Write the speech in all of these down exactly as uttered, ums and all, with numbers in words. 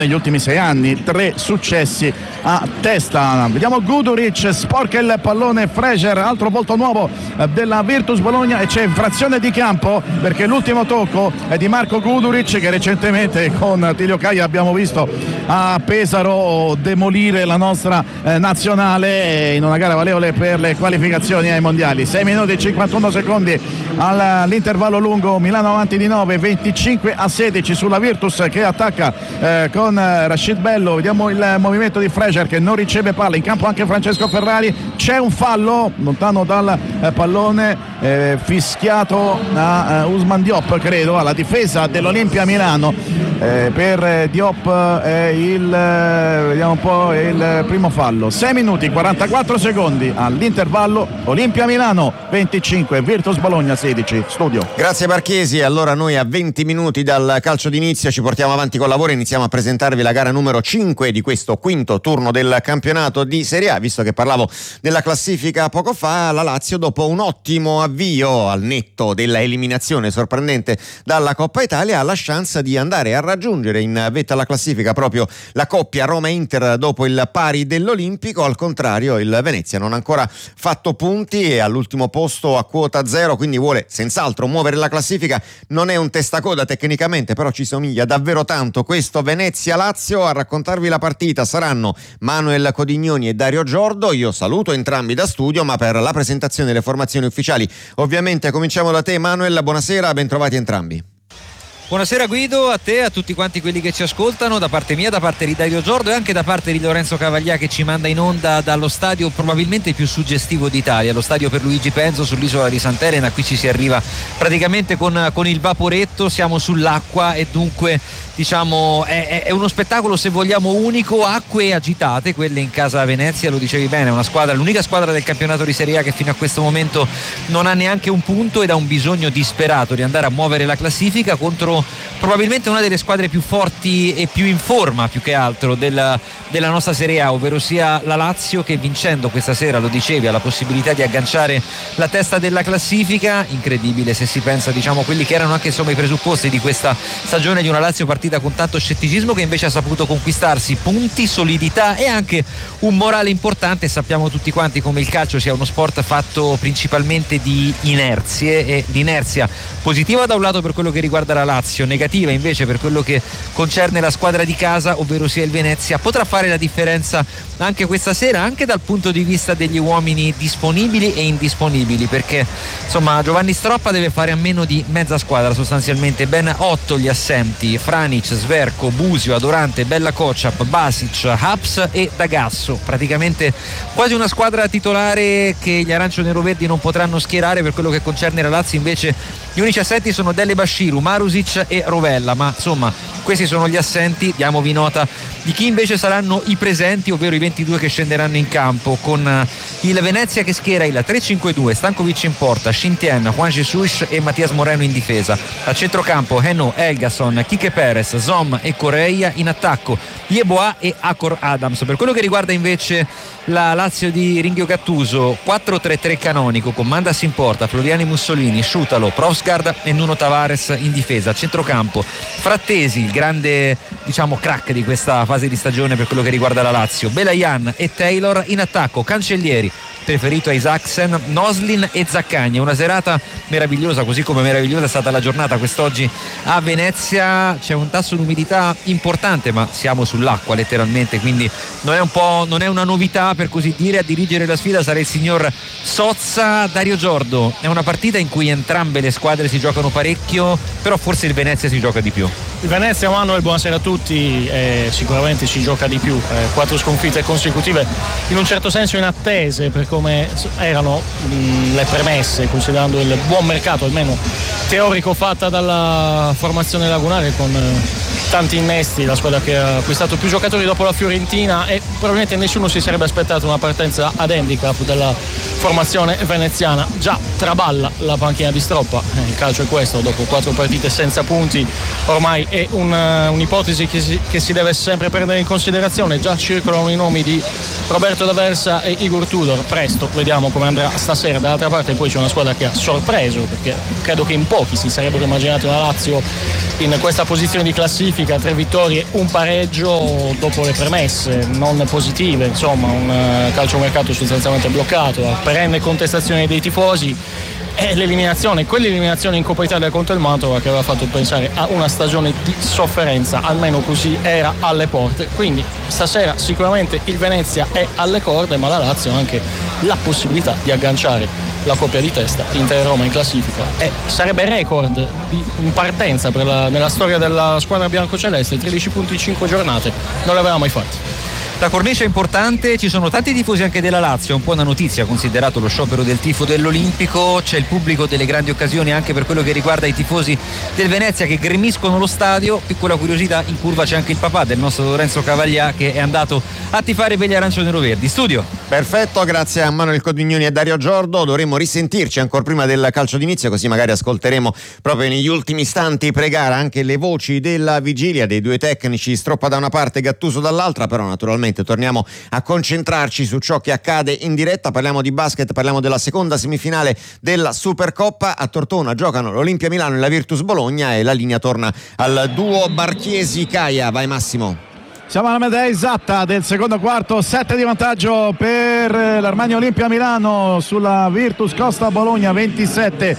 negli ultimi sei anni, tre successi a testa. Vediamo Guduric, sporca il pallone Fraser, altro volto nuovo della Virtus Bologna, e c'è infrazione di campo perché l'ultimo tocco è di Marco Guduric, che recentemente con Tilio Caia abbiamo visto a Pesaro demolire la nostra eh, nazionale in una gara valevole per le qualificazioni ai mondiali. sei minuti e cinquantuno secondi all'intervallo lungo, Milano avanti di nove, venticinque a sedici sulla Virtus che attacca eh, con Rashid Bello. Vediamo il movimento di Fraser che non riceve palla, in campo anche Francesco Ferrari, c'è un fallo lontano dal eh, pallone eh, fischiato a uh, Ousmane Diop, credo, alla difesa dell'Olimpia Milano. Eh, per eh, Diop è il eh, vediamo un po' il primo fallo. Sei minuti quarantaquattro secondi all'intervallo, Olimpia Milano venticinque, Virtus Bologna sedici. Studio. Grazie Marchesi. Allora noi a venti minuti dal calcio d'inizio ci portiamo avanti col lavoro e iniziamo a presentarvi la gara numero cinque di questo quinto turno del campionato di Serie A. Visto che parlavo della classifica poco fa, la Lazio, dopo un ottimo avvio al netto della eliminazione sorprendente dalla Coppa Italia, ha la chance di andare a raggiungere in vetta alla classifica proprio la coppia Roma-Inter dopo il pari dell'Olimpico. Al contrario, il Venezia non ha ancora fatto punti e all'ultimo posto a quota zero, quindi vuole senz'altro muovere la classifica. Non è un testacoda tecnicamente, però ci somiglia davvero tanto questo Venezia-Lazio. A raccontarvi la partita saranno Manuel Codignoni e Dario Giordo. Io saluto entrambi da studio, ma per la presentazione delle formazioni ufficiali ovviamente cominciamo da te Manuel. Buonasera, ben trovati entrambi. Buonasera Guido, a te, a tutti quanti quelli che ci ascoltano, da parte mia, da parte di Dario Giordo e anche da parte di Lorenzo Cavaglia, che ci manda in onda dallo stadio probabilmente più suggestivo d'Italia, lo stadio per Luigi Penzo sull'isola di Sant'Elena. Qui ci si arriva praticamente con, con il vaporetto, siamo sull'acqua e dunque diciamo è, è uno spettacolo, se vogliamo, unico. Acque agitate quelle in casa Venezia, lo dicevi bene, è una squadra, l'unica squadra del campionato di Serie A che fino a questo momento non ha neanche un punto ed ha un bisogno disperato di andare a muovere la classifica contro probabilmente una delle squadre più forti e più in forma più che altro della, della nostra Serie A, ovvero sia la Lazio, che vincendo questa sera, lo dicevi, ha la possibilità di agganciare la testa della classifica. Incredibile se si pensa, diciamo, quelli che erano anche insomma i presupposti di questa stagione di una Lazio partita con tanto scetticismo, che invece ha saputo conquistarsi punti, solidità e anche un morale importante. Sappiamo tutti quanti come il calcio sia uno sport fatto principalmente di inerzie, e l'inerzia positiva da un lato per quello che riguarda la Lazio, negativa invece per quello che concerne la squadra di casa, ovvero sia il Venezia, potrà fare la differenza anche questa sera, anche dal punto di vista degli uomini disponibili e indisponibili, perché insomma Giovanni Stroppa deve fare a meno di mezza squadra sostanzialmente, ben otto gli assenti: Franic, Sverco, Busio, Adorante, Bella Kociap, Basic, Haps e D'Agasso. Praticamente quasi una squadra titolare che gli arancio-nero-verdi non potranno schierare. Per quello che concerne la Lazio invece gli unici assenti sono Dele Bashiru, Marusic e Rovella, ma insomma questi sono gli assenti. Diamovi nota di chi invece saranno i presenti, ovvero i ventidue che scenderanno in campo, con il Venezia che schiera il tre cinque due, Stankovic in porta, Shintian, Juan Jesus e Mattias Moreno in difesa. A centrocampo Heno, Elgason, Kike Perez, Zom e Correia. In attacco Yeboah e Akor Adams. Per quello che riguarda invece la Lazio di Ringhio Gattuso, quattro tre tre canonico con Mandas in porta, Floriani Mussolini, Sciutalo, Prosgard e Nuno Tavares in difesa. A centrocampo Frattesi, il grande diciamo crack di questa fase di stagione per quello che riguarda la Lazio, Belayan e Taylor. In attacco Cancellieri, preferito a Isaacsen, Noslin e Zaccagni. Una serata meravigliosa, così come meravigliosa è stata la giornata quest'oggi a Venezia. C'è un tasso di umidità importante, ma siamo sull'acqua letteralmente, quindi non è un po', non è una novità per così dire. A dirigere la sfida sarà il signor Sozza. Dario Giordo, è una partita in cui entrambe le squadre si giocano parecchio, però forse il Venezia si gioca di più. Il Venezia, Manuel, buonasera a tutti, eh, sicuramente si gioca di più, eh, quattro sconfitte consecutive in un certo senso inattese per come erano mh, le premesse, considerando il buon mercato almeno teorico fatta dalla formazione lagunare, con eh, tanti innesti, la squadra che ha acquistato più giocatori dopo la Fiorentina, e probabilmente nessuno si sarebbe aspettato una partenza ad handicap della formazione veneziana. Già traballa la panchina di Stroppa, eh, il calcio è questo, dopo quattro partite senza punti ormai è una, un'ipotesi che si, che si deve sempre prendere in considerazione. Già circolano i nomi di Roberto D'Aversa e Igor Tudor, presto vediamo come andrà stasera. Dall'altra parte poi c'è una squadra che ha sorpreso, perché credo che in pochi si sarebbero immaginati una Lazio in questa posizione di classifica, tre vittorie, un pareggio dopo le premesse non positive, insomma un calciomercato sostanzialmente bloccato, a perenne contestazione dei tifosi. E l'eliminazione, quell'eliminazione in Coppa Italia contro il Mantova che aveva fatto pensare a una stagione di sofferenza, almeno così era alle porte. Quindi stasera sicuramente il Venezia è alle corde, ma la Lazio ha anche la possibilità di agganciare la coppia di testa Inter-Roma in classifica, e sarebbe record di in partenza per la, nella storia della squadra biancoceleste. Tredici punti in cinque giornate, non l'avevamo mai fatti. La cornice è importante, ci sono tanti tifosi anche della Lazio, è un po' una notizia considerato lo sciopero del tifo dell'Olimpico, c'è il pubblico delle grandi occasioni anche per quello che riguarda i tifosi del Venezia che gremiscono lo stadio. Piccola curiosità, in curva c'è anche il papà del nostro Lorenzo Cavaglià che è andato a tifare per gli arancione-roverdi. Studio. Perfetto, grazie a Manuel Codignoni e Dario Giordo. Dovremmo risentirci ancora prima del calcio d'inizio, così magari ascolteremo proprio negli ultimi istanti pre-gara anche le voci della vigilia dei due tecnici, Stroppa da una parte e Gattuso dall'altra. Però naturalmente torniamo a concentrarci su ciò che accade in diretta. Parliamo di basket, parliamo della seconda semifinale della Supercoppa. A Tortona giocano l'Olimpia Milano e la Virtus Bologna e la linea torna al duo Barchiesi-Caia. Vai Massimo. Siamo alla metà esatta del secondo quarto, sette di vantaggio per l'Armani Olimpia Milano sulla Virtus Costa Bologna, ventisette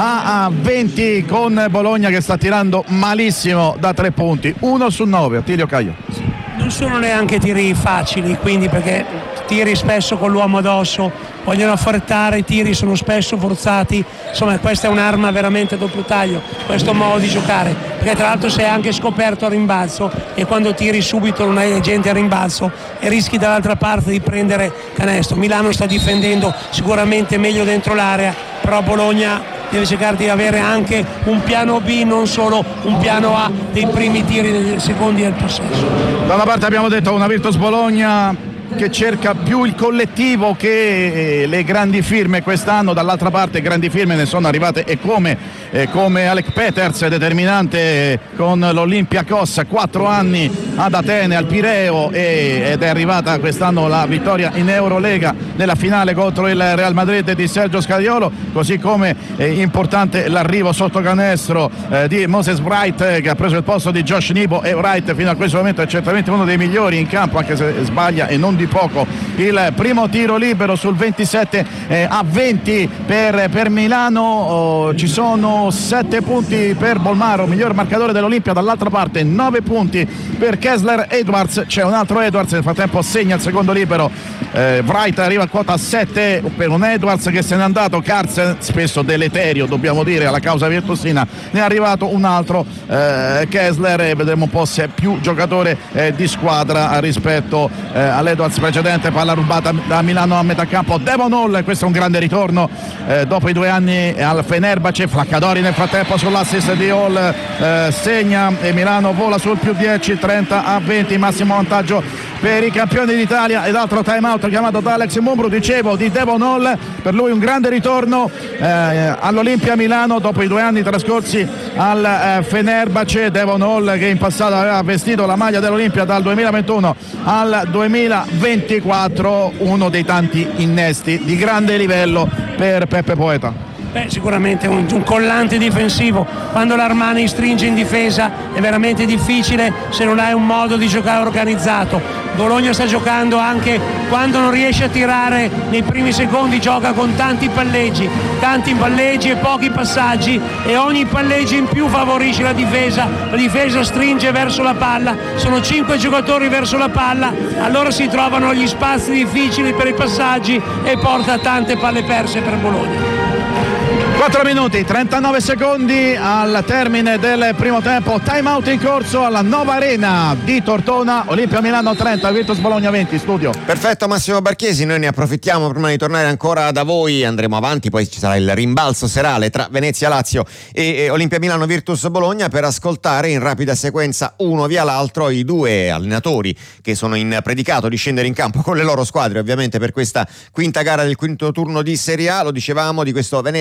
a venti, con Bologna che sta tirando malissimo da tre punti, uno su nove. Attilio Caio. Non sono neanche tiri facili, quindi, perché tiri spesso con l'uomo addosso, vogliono affrettare, i tiri sono spesso forzati. Insomma, questa è un'arma veramente a doppio taglio, questo modo di giocare, perché tra l'altro sei anche scoperto a rimbalzo e quando tiri subito non hai gente a rimbalzo e rischi dall'altra parte di prendere canestro. Milano sta difendendo sicuramente meglio dentro l'area, però Bologna deve cercare di avere anche un piano B, non solo un piano A dei primi tiri dei secondi del possesso. Da una parte abbiamo detto una Virtus Bologna che cerca più il collettivo che le grandi firme quest'anno, dall'altra parte grandi firme ne sono arrivate e come, eh, come Alec Peters, determinante con l'Olympiakos, quattro anni ad Atene, al Pireo, e, ed è arrivata quest'anno la vittoria in Eurolega nella finale contro il Real Madrid di Sergio Scariolo, così come è importante l'arrivo sotto canestro eh, di Moses Wright, eh, che ha preso il posto di Josh Nibo, e Wright fino a questo momento è certamente uno dei migliori in campo, anche se sbaglia e non di poco il primo tiro libero sul ventisette a venti per, per Milano. Oh, ci sono sette punti per Bolmaro, miglior marcatore dell'Olimpia, dall'altra parte nove punti per Kessler Edwards, c'è un altro Edwards, nel frattempo segna il secondo libero. eh, Wright arriva a quota sette per un Edwards che se n'è andato. Carlsen, spesso deleterio dobbiamo dire alla causa virtusina, ne è arrivato un altro, eh, Kessler, e vedremo un po' se è più giocatore eh, di squadra rispetto eh, all'Edwards precedente. Palla rubata da Milano a metà campo, Devon Hall, questo è un grande ritorno eh, dopo i due anni al Fenerbahce. Flaccadori nel frattempo sull'assist di Hall, eh, segna e Milano vola sul più dieci, trenta a venti, massimo vantaggio per i campioni d'Italia. Ed altro time out chiamato da Alex Mumbru, dicevo, di Devon Hall, per lui un grande ritorno eh, all'Olimpia Milano dopo i due anni trascorsi al eh, Fenerbahce. Devon Hall che in passato aveva vestito la maglia dell'Olimpia dal duemilaventuno al duemilaventiquattro, uno dei tanti innesti di grande livello per Peppe Poeta. Beh, sicuramente un, un collante difensivo. Quando l'Armani stringe in difesa è veramente difficile se non hai un modo di giocare organizzato. Bologna sta giocando anche quando non riesce a tirare nei primi secondi, gioca con tanti palleggi, tanti palleggi e pochi passaggi, e ogni palleggio in più favorisce la difesa. La difesa stringe verso la palla, sono cinque giocatori verso la palla, allora si trovano gli spazi difficili per i passaggi e porta a tante palle perse per Bologna. quattro minuti, trentanove secondi al termine del primo tempo, time out in corso alla nuova arena di Tortona. Olimpia Milano trenta, Virtus Bologna venti. Studio. Perfetto Massimo Barchiesi, noi ne approfittiamo prima di tornare ancora da voi, andremo avanti, poi ci sarà il rimbalzo serale tra Venezia Lazio e Olimpia Milano Virtus Bologna per ascoltare in rapida sequenza uno via l'altro i due allenatori che sono in predicato di scendere in campo con le loro squadre ovviamente per questa quinta gara del quinto turno di Serie A. Lo dicevamo, di questo Venezia che ancora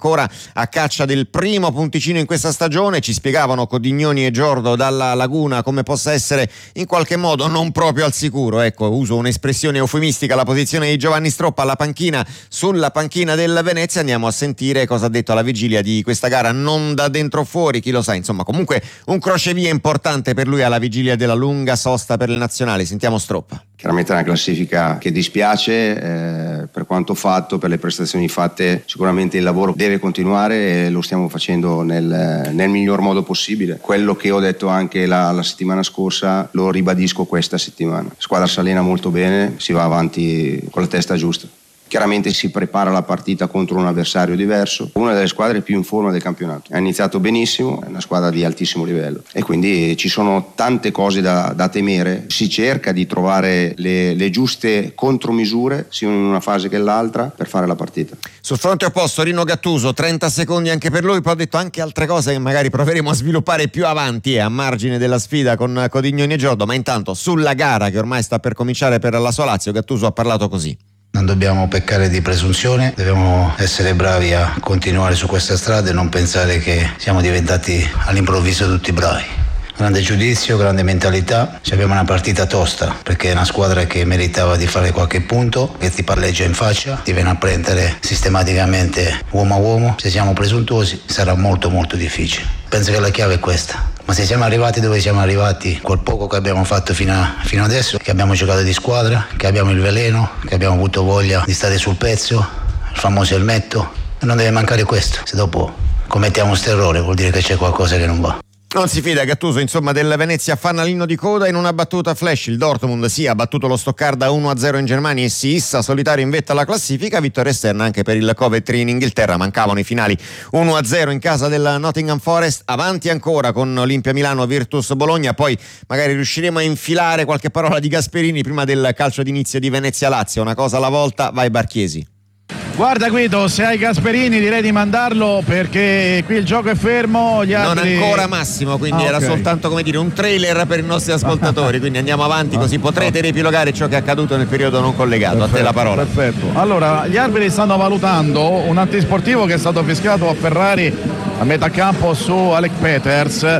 ancora a caccia del primo punticino in questa stagione. Ci spiegavano Codignoni e Giordo dalla Laguna come possa essere in qualche modo non proprio al sicuro, ecco, uso un'espressione eufemistica, la posizione di Giovanni Stroppa alla panchina, sulla panchina del Venezia. Andiamo a sentire cosa ha detto alla vigilia di questa gara, non da dentro fuori, chi lo sa, insomma comunque un crocevia importante per lui alla vigilia della lunga sosta per le nazionali. Sentiamo Stroppa. Chiaramente è una classifica che dispiace, eh, per quanto fatto, per le prestazioni fatte, sicuramente il lavoro deve continuare e lo stiamo facendo nel, nel miglior modo possibile. Quello che ho detto anche la, la settimana scorsa lo ribadisco questa settimana. La squadra si allena molto bene, si va avanti con la testa giusta. Chiaramente si prepara la partita contro un avversario diverso, una delle squadre più in forma del campionato. Ha iniziato benissimo, è una squadra di altissimo livello e quindi ci sono tante cose da, da temere. Si cerca di trovare le, le giuste contromisure sia in una fase che l'altra per fare la partita. Sul fronte opposto Rino Gattuso, trenta secondi anche per lui, poi ha detto anche altre cose che magari proveremo a sviluppare più avanti e a margine della sfida con Codignoni e Giordo, ma intanto sulla gara che ormai sta per cominciare per la sua Lazio, Gattuso ha parlato così. Non dobbiamo peccare di presunzione, dobbiamo essere bravi a continuare su questa strada e non pensare che siamo diventati all'improvviso tutti bravi. Grande giudizio, grande mentalità, abbiamo una partita tosta perché è una squadra che meritava di fare qualche punto, che ti palleggia in faccia, ti viene a prendere sistematicamente uomo a uomo. Se siamo presuntuosi sarà molto molto difficile. Penso che la chiave è questa. Ma se siamo arrivati dove siamo arrivati, col poco che abbiamo fatto fino, a, fino adesso, che abbiamo giocato di squadra, che abbiamo il veleno, che abbiamo avuto voglia di stare sul pezzo, il famoso elmetto, non deve mancare questo. Se dopo commettiamo questo errore vuol dire che c'è qualcosa che non va. Non si fida Gattuso insomma del Venezia fanalino di coda. In una battuta flash il Dortmund sì ha battuto lo Stoccarda uno a zero in Germania e si issa solitario in vetta alla classifica. Vittoria esterna anche per il Coventry in Inghilterra, mancavano i finali uno a zero in casa del Nottingham Forest. Avanti ancora con Olimpia Milano Virtus Bologna, poi magari riusciremo a infilare qualche parola di Gasperini prima del calcio d'inizio di Venezia Lazio. Una cosa alla volta, vai Barchiesi. Guarda Guido, se hai Gasperini direi di mandarlo perché qui il gioco è fermo, gli altri... Non ancora Massimo, quindi ah, era okay. soltanto come dire un trailer per i nostri ascoltatori, quindi andiamo avanti così potrete riepilogare ciò che è accaduto nel periodo non collegato. Perfetto, a te la parola. Perfetto. Allora, gli arbitri stanno valutando un antisportivo che è stato fischiato a Ferrari a metà campo su Alec Peters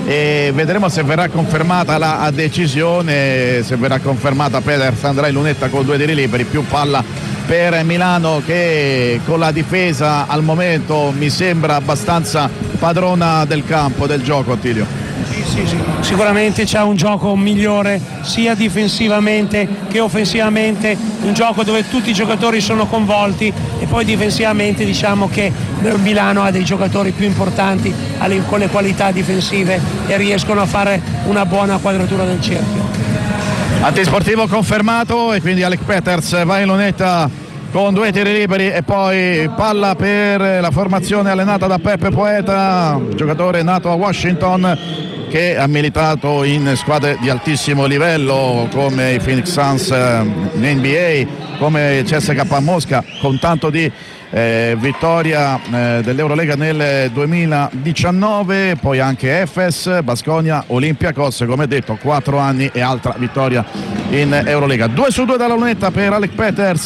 e vedremo se verrà confermata la decisione. Se verrà confermata Peters andrà in lunetta con due tiri liberi, più palla per Milano che con la difesa al momento mi sembra abbastanza padrona del campo, del gioco. Attilio. Sì, sì, sì. Sicuramente c'è un gioco migliore sia difensivamente che offensivamente, un gioco dove tutti i giocatori sono coinvolti e poi difensivamente diciamo che Milano ha dei giocatori più importanti con le qualità difensive e riescono a fare una buona quadratura del cerchio. Antisportivo confermato e quindi Alec Peters va in lunetta con due tiri liberi e poi palla per la formazione allenata da Peppe Poeta, giocatore nato a Washington che ha militato in squadre di altissimo livello come i Phoenix Suns in N B A, come C S K a Mosca, con tanto di eh, vittoria eh, dell'Eurolega nel duemiladiciannove, poi anche Efes, Baskonia, Olympiacos, come detto quattro anni e altra vittoria in Eurolega. Due su due dalla lunetta per Alec Peters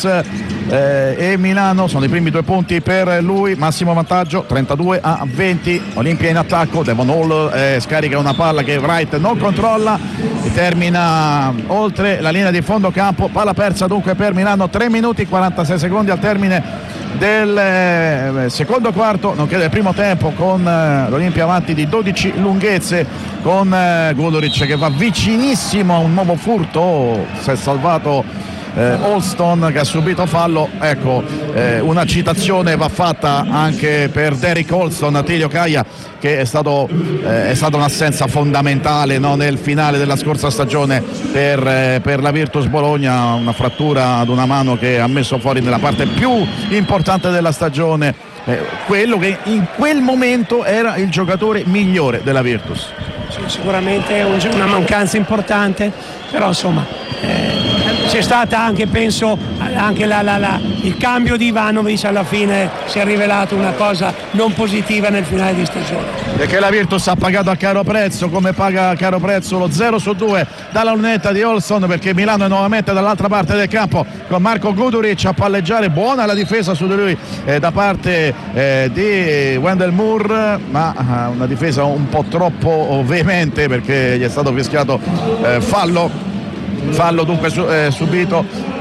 eh, e Milano, sono i primi due punti per lui, massimo vantaggio trentadue a venti. Olimpia in attacco, Devon Hall eh, scarica una palla che Wright non controlla e termina oltre la linea di fondo campo, palla persa dunque per Milano. Tre minuti e quarantasei secondi al termine del eh, secondo quarto, nonché del primo tempo, con eh, l'Olimpia avanti di dodici lunghezze, con eh, Guduric che va vicinissimo a un nuovo furto. Si è salvato eh, Alston che ha subito fallo. Ecco, eh, una citazione va fatta anche per Derrick Alston, Attilio Caia, che è stato eh, è stata un'assenza fondamentale, no, nel finale della scorsa stagione per, eh, per la Virtus Bologna, una frattura ad una mano che ha messo fuori nella parte più importante della stagione eh, quello che in quel momento era il giocatore migliore della Virtus. Sì, sicuramente è un, una mancanza importante, però insomma eh, c'è stata anche, penso, anche la, la, la, il cambio di Ivanovic alla fine si è rivelato una cosa non positiva nel finale di stagione. E che la Virtus ha pagato a caro prezzo, come paga a caro prezzo lo zero su due dalla lunetta di Olson, perché Milano è nuovamente dall'altra parte del campo con Marko Guduric a palleggiare. Buona la difesa su di lui eh, da parte eh, di Wendell Moore, ma eh, una difesa un po' troppo veemente, perché gli è stato fischiato eh, fallo fallo dunque su, eh, subito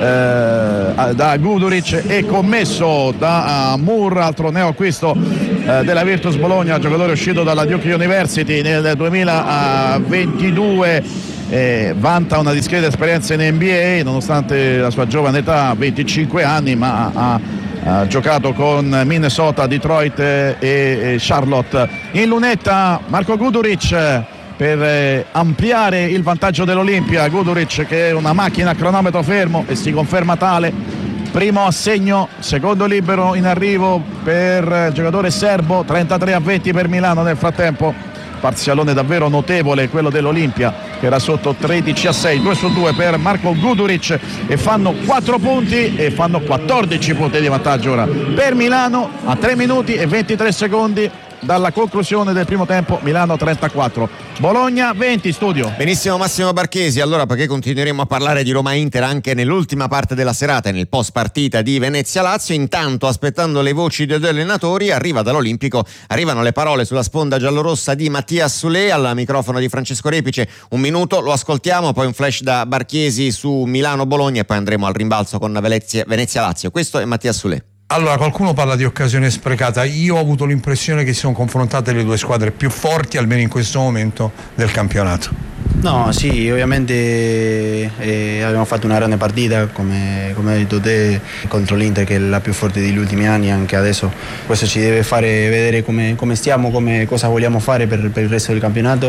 eh, da Guduric e commesso da uh, Moore, altro neoacquisto eh, della Virtus Bologna, giocatore uscito dalla Duke University nel duemilaventidue. Eh, vanta una discreta esperienza in N B A nonostante la sua giovane età, venticinque anni, ma ha, ha giocato con Minnesota, Detroit e, e Charlotte. In lunetta Marko Guduric per eh, ampliare il vantaggio dell'Olimpia. Guduric, che è una macchina a cronometro fermo e si conferma tale. Primo assegno, secondo libero in arrivo per il giocatore serbo, trentatré a venti per Milano. Nel frattempo parzialone davvero notevole quello dell'Olimpia, che era sotto tredici a sei, due su due per Marko Guduric, e fanno quattro punti e fanno quattordici punti di vantaggio ora per Milano a tre minuti e ventitré secondi dalla conclusione del primo tempo. Milano trentaquattro, Bologna venti. Studio. Benissimo Massimo Barchesi, allora perché continueremo a parlare di Roma-Inter anche nell'ultima parte della serata e nel post partita di Venezia-Lazio. Intanto, aspettando le voci dei due allenatori, arriva dall'Olimpico, arrivano le parole sulla sponda giallorossa di Mattia Soulé al microfono di Francesco Repice. Un minuto, lo ascoltiamo, poi un flash da Barchesi su Milano-Bologna e poi andremo al rimbalzo con Venezia-Lazio. Questo è Mattia Soulé. Allora, qualcuno parla di occasione sprecata. Io ho avuto l'impressione che si sono confrontate le due squadre più forti, almeno in questo momento, del campionato. No, sì, ovviamente eh, abbiamo fatto una grande partita, come, come hai detto te, contro l'Inter, che è la più forte degli ultimi anni. Anche adesso questo ci deve fare vedere come, come stiamo, come, cosa vogliamo fare per, per il resto del campionato.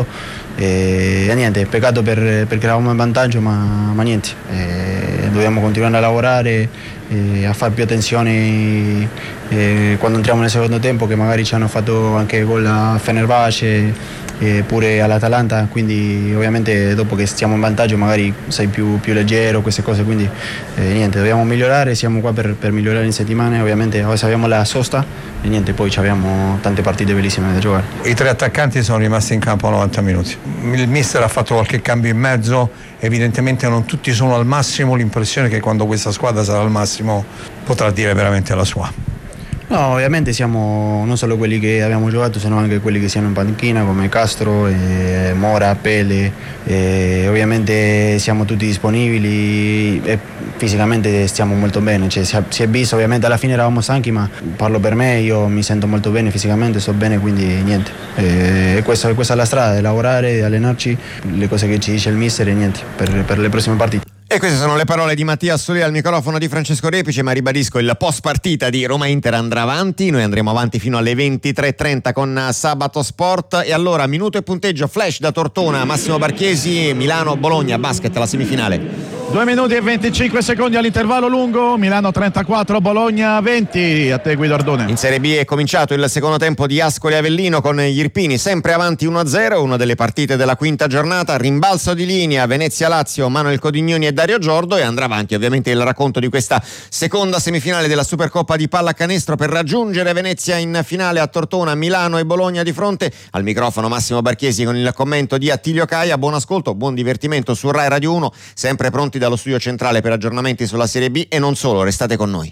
E, e niente, peccato per, perché eravamo in vantaggio, ma, ma niente, e dobbiamo continuare a lavorare, e a fare più attenzione e quando entriamo nel secondo tempo, che magari ci hanno fatto anche gol a Fenerbahce e pure all'Atalanta, quindi ovviamente dopo che stiamo in vantaggio magari sei più, più leggero, queste cose, quindi eh, niente, dobbiamo migliorare, siamo qua per, per migliorare in settimana. Ovviamente adesso abbiamo la sosta e niente, poi abbiamo tante partite bellissime da giocare. I tre attaccanti sono rimasti in campo a novanta minuti, il mister ha fatto qualche cambio in mezzo, evidentemente non tutti sono al massimo, l'impressione è che quando questa squadra sarà al massimo potrà dire veramente la sua. No, ovviamente siamo non solo quelli che abbiamo giocato, sino anche quelli che siano in panchina, come Castro, e Mora, Pele, e ovviamente siamo tutti disponibili e fisicamente stiamo molto bene, cioè, si è visto, ovviamente alla fine eravamo stanchi, ma parlo per me, io mi sento molto bene fisicamente, sto bene, quindi niente, e questa, questa è la strada, di lavorare, di allenarci, le cose che ci dice il mister e niente, per, per le prossime partite. E queste sono le parole di Mattia Soulé al microfono di Francesco Repice, ma ribadisco, il post partita di Roma-Inter andrà avanti, noi andremo avanti fino alle ventitré e trenta con Sabato Sport. E allora minuto e punteggio, flash da Tortona, Massimo Barchesi, Milano-Bologna, basket, la semifinale. due minuti e venticinque secondi all'intervallo lungo, Milano trentaquattro, Bologna venti. A te Guido Ardone. In Serie B è cominciato il secondo tempo di Ascoli Avellino con gli Irpini sempre avanti uno a zero, una delle partite della quinta giornata, rimbalzo di linea Venezia-Lazio, Manuel Codignoni e Dario Giordo, e andrà avanti ovviamente il racconto di questa seconda semifinale della Supercoppa di pallacanestro per raggiungere Venezia in finale a Tortona, Milano e Bologna di fronte. Al microfono Massimo Barchesi con il commento di Attilio Caia. Buon ascolto, buon divertimento su Rai Radio uno, sempre pronti dallo studio centrale per aggiornamenti sulla Serie B e non solo, restate con noi.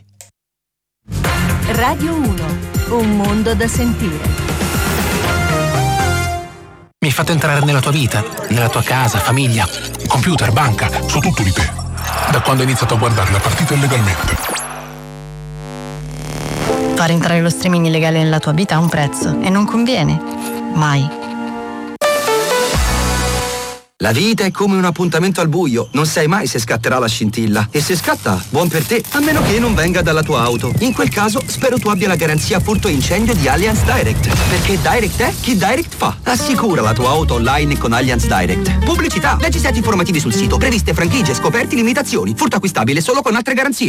Radio uno, un mondo da sentire. Mi hai fatto entrare nella tua vita, nella tua casa, famiglia, computer, banca, so tutto di te. Da quando hai iniziato a guardare la partita illegalmente. Fare entrare lo streaming illegale nella tua vita ha un prezzo e non conviene. Mai. La vita è come un appuntamento al buio, non sai mai se scatterà la scintilla. E se scatta, buon per te, a meno che non venga dalla tua auto. In quel caso, spero tu abbia la garanzia furto incendio di Allianz Direct. Perché Direct è chi Direct fa. Assicura la tua auto online con Allianz Direct. Pubblicità, leggi set informativi sul sito, previste franchigie, scoperti, limitazioni. Furto acquistabile solo con altre garanzie.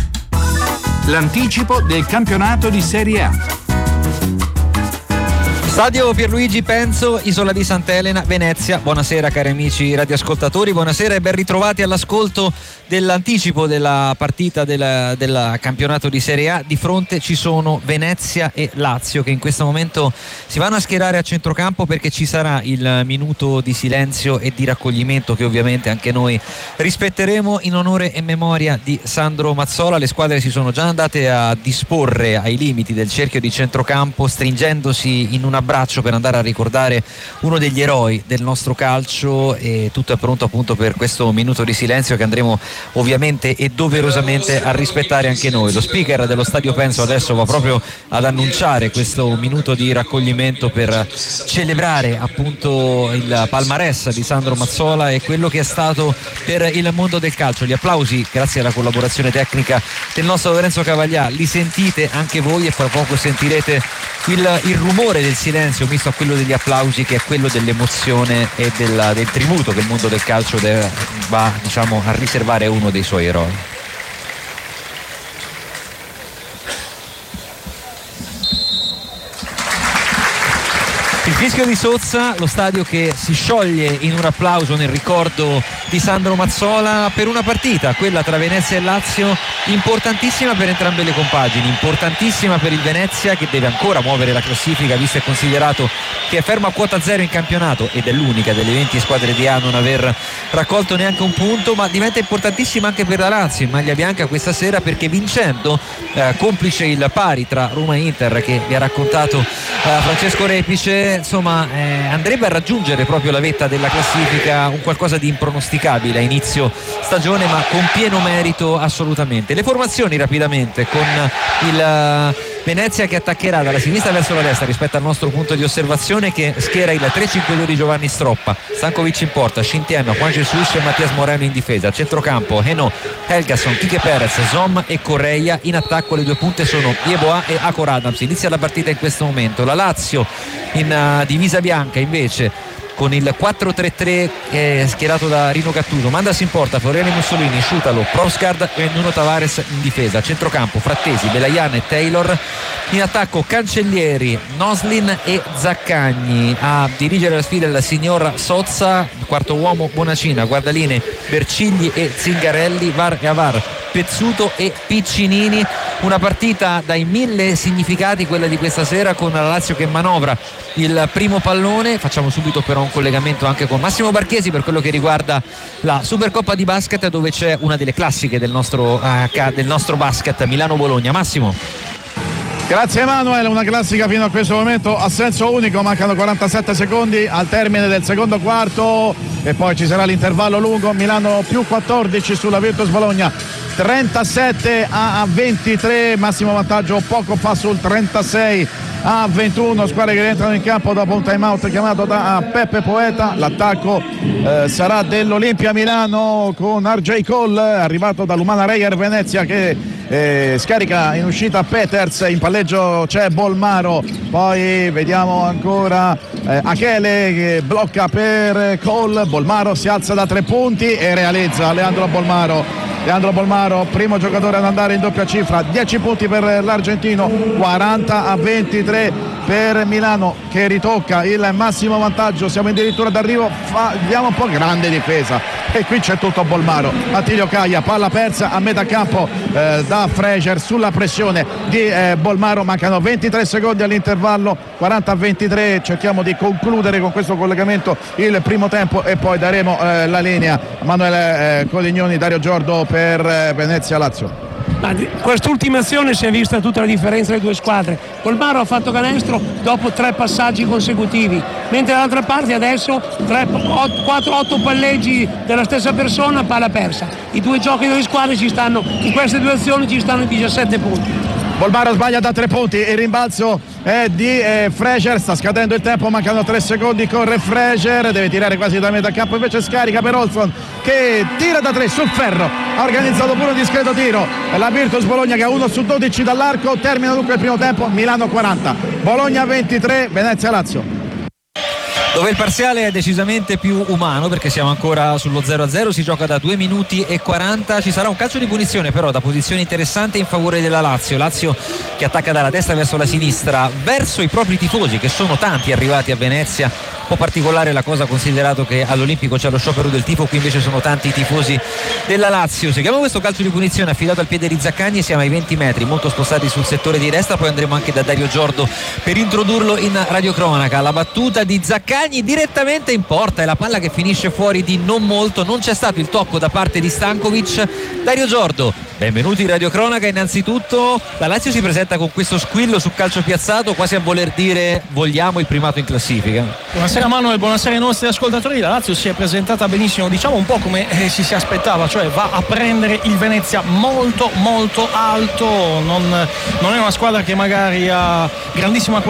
L'anticipo del campionato di Serie A. Stadio Pierluigi Penzo, Isola di Sant'Elena, Venezia. Buonasera cari amici radioascoltatori, buonasera e ben ritrovati all'ascolto dell'anticipo della partita del, del campionato di Serie A. Di fronte ci sono Venezia e Lazio che in questo momento si vanno a schierare a centrocampo perché ci sarà il minuto di silenzio e di raccoglimento che ovviamente anche noi rispetteremo in onore e memoria di Sandro Mazzola. Le squadre si sono già andate a disporre ai limiti del cerchio di centrocampo, stringendosi in una braccio per andare a ricordare uno degli eroi del nostro calcio, e tutto è pronto appunto per questo minuto di silenzio che andremo ovviamente e doverosamente a rispettare anche noi. Lo speaker dello Stadio Penzo adesso va proprio ad annunciare questo minuto di raccoglimento per celebrare appunto il palmarès di Sandro Mazzola e quello che è stato per il mondo del calcio. Gli applausi, grazie alla collaborazione tecnica del nostro Lorenzo Cavaglià, li sentite anche voi e fra poco sentirete il, il rumore del silenzio misto a quello degli applausi, che è quello dell'emozione e del, del tributo che il mondo del calcio deve, va diciamo a riservare a uno dei suoi eroi. Il fischio di Sozza, lo stadio che si scioglie in un applauso nel ricordo di Sandro Mazzola per una partita, quella tra Venezia e Lazio, importantissima per entrambe le compagini, importantissima per il Venezia che deve ancora muovere la classifica, visto e considerato che è fermo a quota zero in campionato ed è l'unica delle venti squadre di A a non aver raccolto neanche un punto, ma diventa importantissima anche per la Lazio in maglia bianca questa sera, perché vincendo, eh, complice il pari tra Roma e Inter che vi ha raccontato eh, Francesco Repice, insomma eh, andrebbe a raggiungere proprio la vetta della classifica, un qualcosa di impronosticabile a inizio stagione, ma con pieno merito assolutamente. Le formazioni rapidamente, con il Venezia che attaccherà dalla sinistra verso la destra rispetto al nostro punto di osservazione, che schiera il tre cinque due di Giovanni Stroppa, Stankovic in porta, Shintiema, Juan Jesus e Mattias Moreno in difesa, centrocampo Heno, Helgason, Kike Perez, Zom e Correia, in attacco le due punte sono Yeboah e Akor Adams. Inizia la partita in questo momento. La Lazio in uh, divisa bianca invece con il quattro tre tre eh, schierato da Rino Gattuso, mandasi in porta Floriani Mussolini, Sciutalo, Prosgard e Nuno Tavares in difesa, centrocampo Frattesi, Belayan e Taylor, in attacco Cancellieri, Noslin e Zaccagni. A dirigere la sfida il signor Sozza, quarto uomo Bonacina, guardaline Bercigli e Zingarelli, Var e Avar, Pezzuto e Piccinini. Una partita dai mille significati quella di questa sera, con la Lazio che manovra il primo pallone. Facciamo subito però un collegamento anche con Massimo Barchesi per quello che riguarda la Supercoppa di basket, dove c'è una delle classiche del nostro, uh, del nostro basket, Milano-Bologna. Massimo. Grazie Emanuele, una classica fino a questo momento a senso unico, mancano quarantasette secondi al termine del secondo quarto e poi ci sarà l'intervallo lungo. Milano più quattordici sulla Virtus Bologna, trentasette a ventitré, massimo vantaggio poco fa sul trentasei a ventuno, squadre che rientrano in campo dopo un time out chiamato da Peppe Poeta. L'attacco eh, sarà dell'Olimpia Milano con R J Cole, arrivato dall'Umana Reyer Venezia, che eh, scarica in uscita Peters, in palleggio c'è Bolmaro, poi vediamo ancora eh, Achele che blocca per Cole, Bolmaro si alza da tre punti e realizza Leandro Bolmaro. Leandro Bolmaro, primo giocatore ad andare in doppia cifra, dieci punti per l'argentino, quaranta a ventitré per Milano che ritocca il massimo vantaggio. Siamo addirittura d'arrivo, fa, vediamo un po' grande difesa e qui c'è tutto Bolmaro. Attilio Caia, palla persa a metà campo eh, da Fraser sulla pressione di eh, Bolmaro, mancano ventitré secondi all'intervallo, quaranta a ventitré. Cerchiamo di concludere con questo collegamento il primo tempo e poi daremo eh, la linea a Manuele eh, Colignoni, Dario Giordo per eh, Venezia Lazio. Quest'ultima azione si è vista tutta la differenza delle due squadre. Bolmaro ha fatto canestro dopo tre passaggi consecutivi, mentre dall'altra parte adesso quattro otto palleggi della stessa persona, palla persa. I due giochi delle squadre ci stanno, in queste due azioni ci stanno diciassette punti. Bolmaro sbaglia da tre punti, il rimbalzo è di eh, Fraser, sta scadendo il tempo, mancano tre secondi, corre Fraser, deve tirare quasi da metà campo, invece scarica per Olson che tira da tre sul ferro, ha organizzato pure un discreto tiro la Virtus Bologna che ha uno su dodici dall'arco. Termina dunque il primo tempo, Milano quaranta, Bologna ventitré, Venezia Lazio. dove il parziale è decisamente più umano perché siamo ancora sullo zero a zero, si gioca da due minuti e quaranta. Ci sarà un calcio di punizione però da posizione interessante in favore della Lazio. Lazio che attacca dalla destra verso la sinistra verso i propri tifosi, che sono tanti arrivati a Venezia. Un po' particolare la cosa, considerato che all'Olimpico c'è lo sciopero del tifo, qui invece sono tanti i tifosi della Lazio. Seguiamo questo calcio di punizione affidato al piede di Zaccagni, siamo ai venti metri, molto spostati sul settore di destra, poi andremo anche da Dario Giordo per introdurlo in radiocronaca. La battuta di Zaccagni direttamente in porta e la palla che finisce fuori di non molto, non c'è stato il tocco da parte di Stankovic. Dario Giordo, benvenuti in radiocronaca. Innanzitutto la Lazio si presenta con questo squillo su calcio piazzato, quasi a voler dire vogliamo il primato in classifica. Buonasera Manuel, buonasera ai nostri ascoltatori. La Lazio si è presentata benissimo, diciamo un po' come eh, si si aspettava, cioè va a prendere il Venezia molto molto alto. Non, non è una squadra che magari ha grandissima qualità